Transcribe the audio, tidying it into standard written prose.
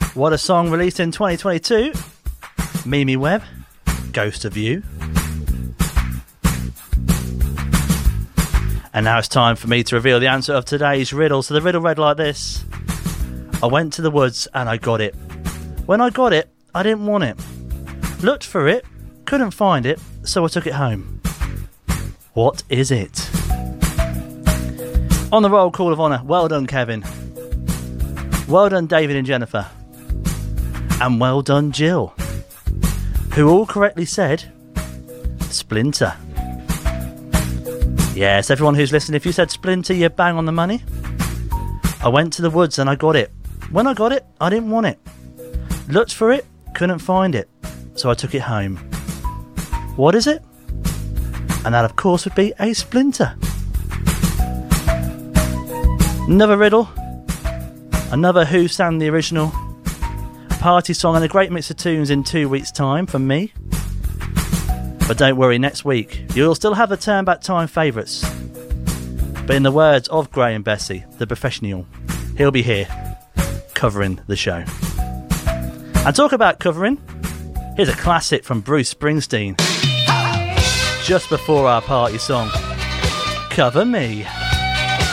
What a song released in 2022. Mimi Webb, Ghost of You. And now it's time for me to reveal the answer of today's riddle. So the riddle read like this. I went to the woods and I got it. When I got it, I didn't want it. Looked for it, couldn't find it, so I took it home. What is it? On the roll call of honour, well done Kevin. Well done David and Jennifer. And well done Jill, who all correctly said Splinter. Yes, everyone who's listening, if you said Splinter, you're bang on the money. I went to the woods and I got it. When I got it, I didn't want it. Looked for it, couldn't find it, so I took it home. What is it? And that, of course, would be a splinter. Another riddle. Another Who sang the original party song and a great mix of tunes in 2 weeks' time from me. But don't worry, next week you'll still have the Turn Back Time favourites. But in the words of Graham Bessie, the professional, he'll be here covering the show. And talk about covering, here's a classic from Bruce Springsteen. Just before our party song, Cover Me.